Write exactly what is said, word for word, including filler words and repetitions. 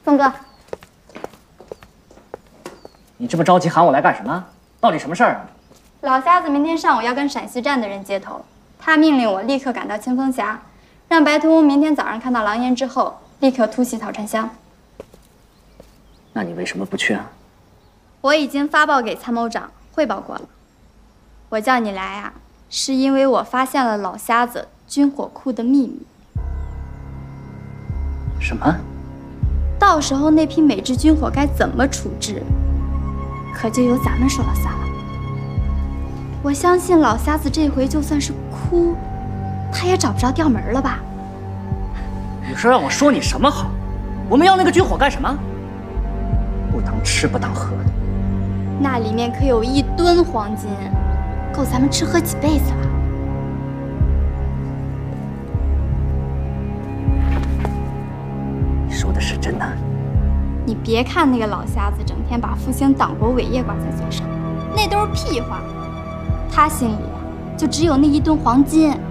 峰哥， 你这么着急喊我来干什么？到底什么事儿啊？ 老瞎子明天上午要跟陕西站的人接头，他命令我立刻赶到清风峡，让白头翁明天早上看到狼烟之后，立刻突袭草船乡。 那你为什么不去啊？ 我已经发报给参谋长汇报过了。我叫你来啊，是因为我发现了老瞎子军火库的秘密。 什么？ 到时候那批美制军火该怎么处置，可就由咱们说了算了。我相信老瞎子这回就算是哭，他也找不着调门了吧？ 你说让我说你什么好？我们要那个军火干什么？不当吃不当喝的。 那里面可有一吨黄金，够咱们吃喝几辈子了。 你说的是真的？ 你别看那个老瞎子整天把复兴党国伟业挂在嘴上，那都是屁话。他心里啊，就只有那一吨黄金。